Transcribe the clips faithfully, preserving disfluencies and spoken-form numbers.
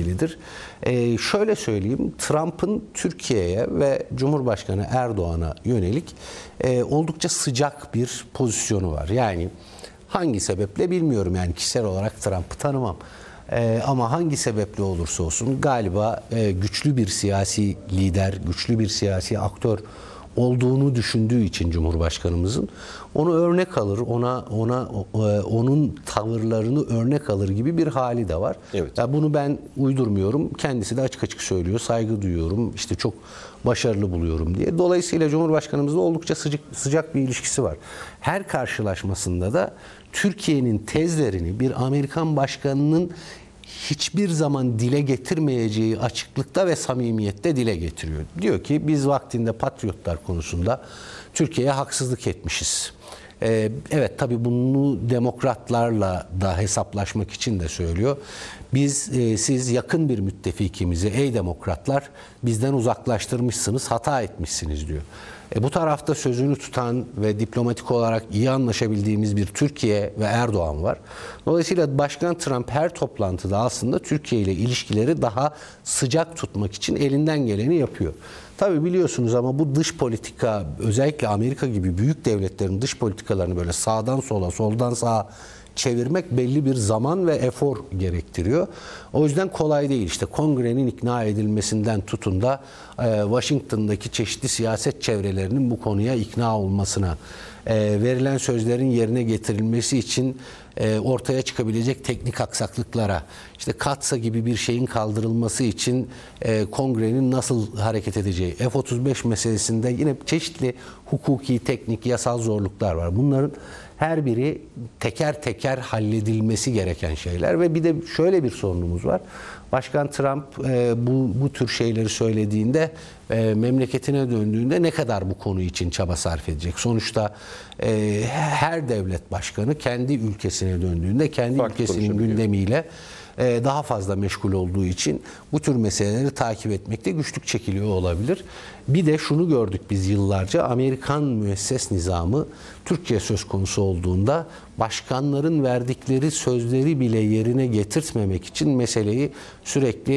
ilgilidir. Ee, şöyle söyleyeyim, Trump'ın Türkiye'ye ve Cumhurbaşkanı Erdoğan'a yönelik e, oldukça sıcak bir pozisyonu var. Yani hangi sebeple bilmiyorum, yani kişisel olarak Trump'ı tanımam. Ee, ama hangi sebeple olursa olsun galiba e, güçlü bir siyasi lider, güçlü bir siyasi aktör olduğunu düşündüğü için Cumhurbaşkanımızın onu örnek alır, ona ona onun tavırlarını örnek alır gibi bir hali de var. Evet. Ya bunu ben uydurmuyorum. Kendisi de açık açık söylüyor. Saygı duyuyorum. İşte çok başarılı buluyorum diye. Dolayısıyla Cumhurbaşkanımızla oldukça sıcak sıcak bir ilişkisi var. Her karşılaşmasında da Türkiye'nin tezlerini bir Amerikan başkanının hiçbir zaman dile getirmeyeceği açıklıkta ve samimiyette dile getiriyor. Diyor ki biz vaktinde patriotlar konusunda Türkiye'ye haksızlık etmişiz. Ee, evet, tabii bunu demokratlarla da hesaplaşmak için de söylüyor. Biz e, siz yakın bir müttefikimizi ey demokratlar bizden uzaklaştırmışsınız, hata etmişsiniz diyor. E, bu tarafta sözünü tutan ve diplomatik olarak iyi anlaşabildiğimiz bir Türkiye ve Erdoğan var. Dolayısıyla Başkan Trump her toplantıda aslında Türkiye ile ilişkileri daha sıcak tutmak için elinden geleni yapıyor. Tabii biliyorsunuz ama bu dış politika, özellikle Amerika gibi büyük devletlerin dış politikalarını böyle sağdan sola, soldan sağa çevirmek belli bir zaman ve efor gerektiriyor. O yüzden kolay değil. İşte Kongre'nin ikna edilmesinden tutun da e, Washington'daki çeşitli siyaset çevrelerinin bu konuya ikna olmasına, e, verilen sözlerin yerine getirilmesi için e, ortaya çıkabilecek teknik aksaklıklara, işte Katsa gibi bir şeyin kaldırılması için e, Kongre'nin nasıl hareket edeceği, F otuz beş meselesinde yine çeşitli hukuki, teknik, yasal zorluklar var. Bunların her biri teker teker halledilmesi gereken şeyler ve bir de şöyle bir sorunumuz var. Başkan Trump e, bu bu tür şeyleri söylediğinde e, memleketine döndüğünde ne kadar bu konu için çaba sarf edecek? Sonuçta e, her devlet başkanı kendi ülkesine döndüğünde kendi Farklı ülkesinin gündemiyle e, daha fazla meşgul olduğu için bu tür meseleleri takip etmekte güçlük çekiliyor olabilir. Bir de şunu gördük biz yıllarca, Amerikan müesses nizamı Türkiye söz konusu olduğunda başkanların verdikleri sözleri bile yerine getirtmemek için meseleyi sürekli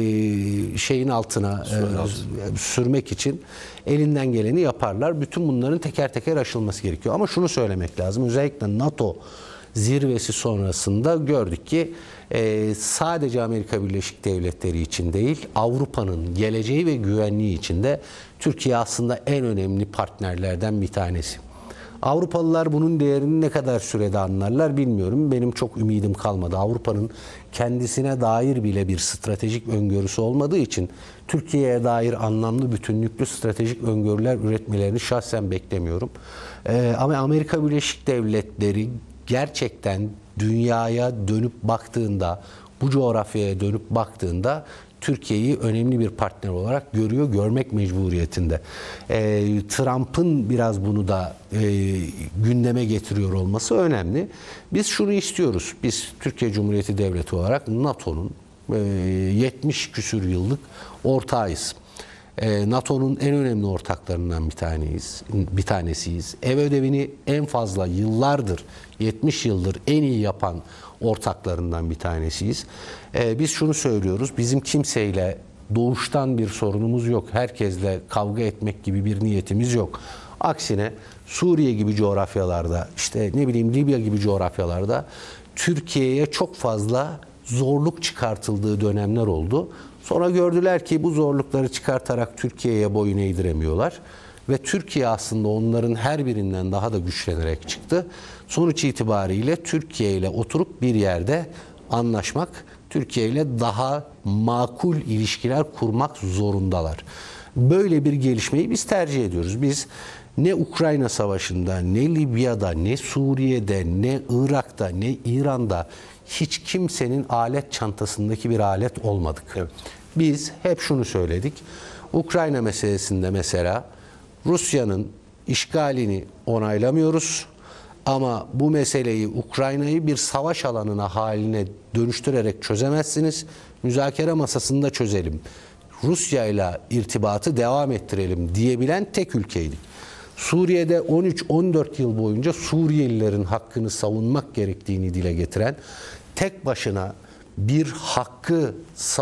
e, şeyin altına e, sürmek için elinden geleni yaparlar. Bütün bunların teker teker aşılması gerekiyor. Ama şunu söylemek lazım, özellikle NATO zirvesi sonrasında gördük ki e, sadece Amerika Birleşik Devletleri için değil, Avrupa'nın geleceği ve güvenliği için de Türkiye aslında en önemli partnerlerden bir tanesi. Avrupalılar bunun değerini ne kadar sürede anlarlar bilmiyorum. Benim çok ümidim kalmadı. Avrupa'nın kendisine dair bile bir stratejik öngörüsü olmadığı için Türkiye'ye dair anlamlı, bütünlüklü stratejik öngörüler üretmelerini şahsen beklemiyorum. Ee, ama Amerika Birleşik Devletleri gerçekten dünyaya dönüp baktığında, bu coğrafyaya dönüp baktığında Türkiye'yi önemli bir partner olarak görüyor, görmek mecburiyetinde. E, Trump'ın biraz bunu da e, gündeme getiriyor olması önemli. Biz şunu istiyoruz, biz Türkiye Cumhuriyeti Devleti olarak NATO'nun e, yetmiş küsür yıllık ortağıyız. E, NATO'nun en önemli ortaklarından bir taneyiz, bir tanesiyiz. Ev ödevini en fazla yıllardır, yetmiş yıldır en iyi yapan ortaklarından bir tanesiyiz. Ee, biz şunu söylüyoruz, bizim kimseyle doğuştan bir sorunumuz yok. Herkesle kavga etmek gibi bir niyetimiz yok. Aksine Suriye gibi coğrafyalarda, işte ne bileyim Libya gibi coğrafyalarda Türkiye'ye çok fazla zorluk çıkartıldığı dönemler oldu. Sonra gördüler ki bu zorlukları çıkartarak Türkiye'ye boyun eğdiremiyorlar. Ve Türkiye aslında onların her birinden daha da güçlenerek çıktı. Sonuç itibariyle Türkiye ile oturup bir yerde anlaşmak, Türkiye ile daha makul ilişkiler kurmak zorundalar. Böyle bir gelişmeyi biz tercih ediyoruz. Biz ne Ukrayna Savaşı'nda, ne Libya'da, ne Suriye'de, ne Irak'ta, ne İran'da hiç kimsenin alet çantasındaki bir alet olmadık. Evet. Biz hep şunu söyledik. Ukrayna meselesinde mesela Rusya'nın işgalini onaylamıyoruz ama bu meseleyi, Ukrayna'yı bir savaş alanına haline dönüştürerek çözemezsiniz. Müzakere masasında çözelim. Rusya ile irtibatı devam ettirelim diyebilen tek ülkeydik. Suriye'de on üç on dört yıl boyunca Suriyelilerin hakkını savunmak gerektiğini dile getiren, tek başına bir hakkı